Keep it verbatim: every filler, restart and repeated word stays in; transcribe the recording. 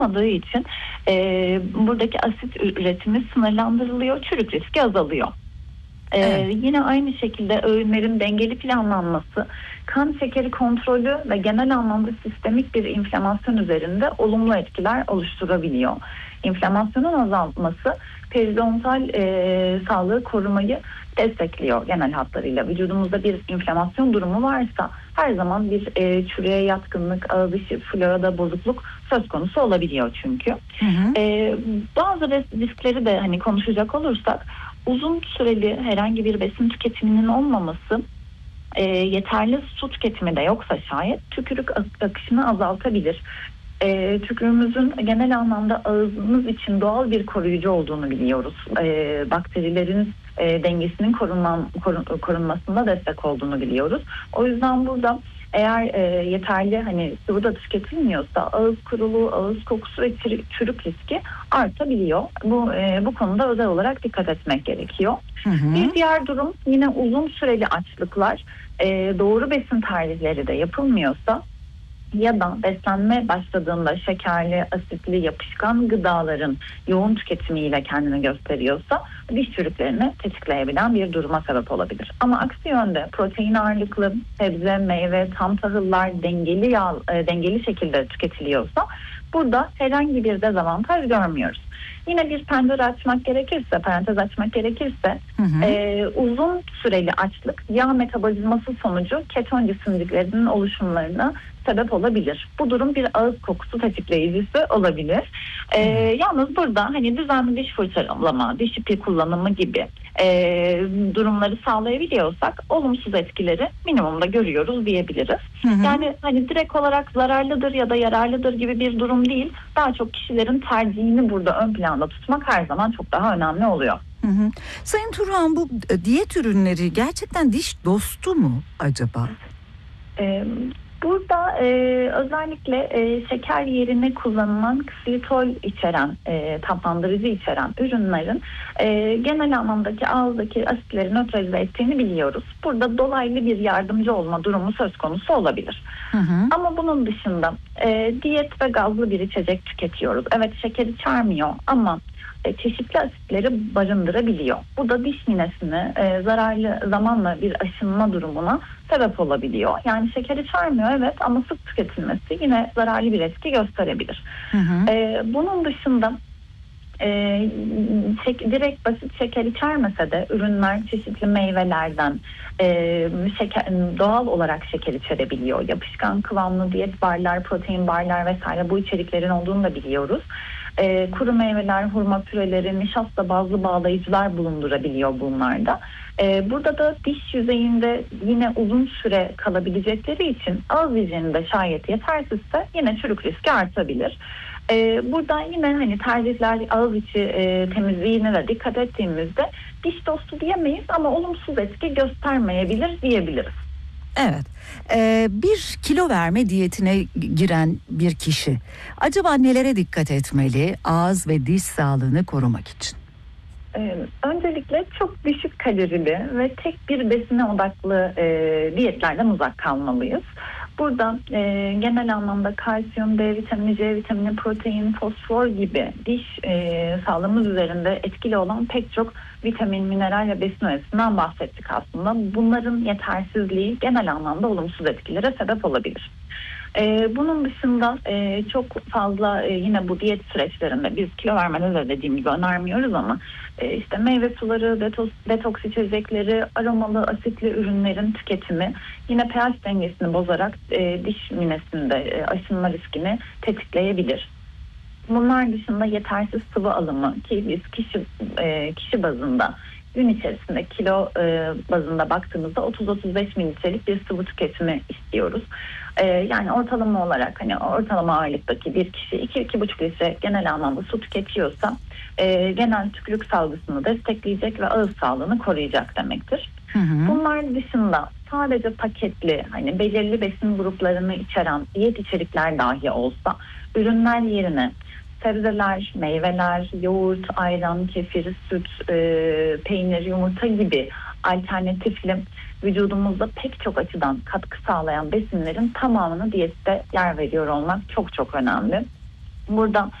olmadığı için e, buradaki asit üretimi sınırlandırılıyor, çürük riski azalıyor. Ee, Evet. Yine aynı şekilde öğünlerin dengeli planlanması, kan şekeri kontrolü ve genel anlamda sistemik bir inflamasyon üzerinde olumlu etkiler oluşturabiliyor. İnflamasyonun azalması periodontal e, sağlığı korumayı destekliyor genel hatlarıyla. Vücudumuzda bir inflamasyon durumu varsa her zaman bir e, çürüye yatkınlık, ağız içi florada bozukluk söz konusu olabiliyor çünkü. Hı hı. E, bazı riskleri de hani konuşacak olursak, uzun süreli herhangi bir besin tüketiminin olmaması, e, yeterli su tüketimi de yoksa şayet tükürük akışını azaltabilir. E, tükürüğümüzün genel anlamda ağzımız için doğal bir koruyucu olduğunu biliyoruz. E, bakterilerin e, dengesinin korunma, korun, korunmasında destek olduğunu biliyoruz. O yüzden burada eğer e, yeterli hani sıvı da tüketilmiyorsa ağız kuruluğu, ağız kokusu ve çürük riski artabiliyor. Bu e, bu konuda özel olarak dikkat etmek gerekiyor. Hı hı. Bir diğer durum yine uzun süreli açlıklar, e, doğru besin tercihleri de yapılmıyorsa ya da beslenme başladığında şekerli, asitli, yapışkan gıdaların yoğun tüketimiyle kendini gösteriyorsa diş çürüklerini tetikleyebilen bir duruma sebep olabilir. Ama aksi yönde protein ağırlıklı sebze, meyve, tam tahıllar dengeli yağ, e, dengeli şekilde tüketiliyorsa burada herhangi bir dezavantaj görmüyoruz. Yine bir pencere açmak gerekirse, parantez açmak gerekirse, Hı hı. e, uzun süreli açlık yağ metabolizması sonucu keton cisimciklerinin oluşumlarına sebep olabilir. Bu durum bir ağız kokusu tetikleyicisi olabilir. E, yalnız burada hani düzenli diş fırçalama, diş ipi kullanımı gibi e, durumları sağlayabiliyorsak olumsuz etkileri minimumda görüyoruz diyebiliriz. Hı hı. Yani hani direkt olarak zararlıdır ya da yararlıdır gibi bir durum değil. Daha çok kişilerin tercihini burada ön planda tutmak her zaman çok daha önemli oluyor. Hı hı. Sayın Turhan, bu diyet ürünleri gerçekten diş dostu mu acaba? Ee, Burada e, özellikle e, şeker yerine kullanılan ksilitol içeren, e, tatlandırıcı içeren ürünlerin e, genel anlamdaki ağızdaki asitleri nötralize ettiğini biliyoruz. Burada dolaylı bir yardımcı olma durumu söz konusu olabilir. Hı hı. Ama bunun dışında e, diyet ve gazlı bir içecek tüketiyoruz. Evet, şeker içermiyor ama e, çeşitli asitleri barındırabiliyor. Bu da diş minesini e, zararlı zamanla bir aşınma durumuna sebep olabiliyor. Yani şeker içermiyor evet ama sık tüketilmesi yine zararlı bir etki gösterebilir. Hı hı. E, bunun dışında e, şek- direkt basit şeker içermese de ürünler çeşitli meyvelerden e, şeker, doğal olarak şeker içerebiliyor. Yapışkan kıvamlı diyet barlar, protein barlar vesaire bu içeriklerin olduğunu da biliyoruz. E, kuru meyveler, hurma püreleri, nişasta bazlı bağlayıcılar bulundurabiliyor bunlarda. E, burada da diş yüzeyinde yine uzun süre kalabilecekleri için ağız hijyeninde şayet yetersizse yine çürük riski artabilir. E, buradan yine hani tercihler ağız içi e, temizliğine de dikkat ettiğimizde diş dostu diyemeyiz ama olumsuz etki göstermeyebilir diyebiliriz. Evet. Ee, bir kilo verme diyetine giren bir kişi acaba nelere dikkat etmeli ağız ve diş sağlığını korumak için? Ee, öncelikle çok düşük kalorili ve tek bir besine odaklı e, diyetlerden uzak kalmalıyız. Burada e, genel anlamda kalsiyum, D vitamini, C vitamini, protein, fosfor gibi diş e, sağlığımız üzerinde etkili olan pek çok vitamin, mineral ve besin öğesinden bahsettik aslında. Bunların yetersizliği genel anlamda olumsuz etkilere sebep olabilir. Ee, bunun dışında e, çok fazla e, yine bu diyet süreçlerinde biz kilo vermede de dediğim gibi önermiyoruz ama e, işte meyve suları, detoks, detoks içecekleri, aromalı asitli ürünlerin tüketimi yine pH dengesini bozarak e, diş minesinde e, aşınma riskini tetikleyebilir. Bunlar dışında yetersiz sıvı alımı ki biz kişi e, kişi bazında gün içerisinde kilo e, bazında baktığımızda otuz otuz beş mililitrelik bir sıvı tüketimi istiyoruz. E, yani ortalama olarak hani ortalama ağırlıktaki bir kişi iki iki buçuk litre genel anlamda su tüketiyorsa e, genel tükürük salgısını destekleyecek ve ağız sağlığını koruyacak demektir. Hı hı. Bunlar dışında sadece paketli hani belirli besin gruplarını içeren diyet içerikler dahi olsa ürünler yerine sebzeler, meyveler, yoğurt, ayran, kefir, süt, e, peynir, yumurta gibi alternatifli vücudumuzda pek çok açıdan katkı sağlayan besinlerin tamamını diyette yer veriyor olmak çok çok önemli. Burada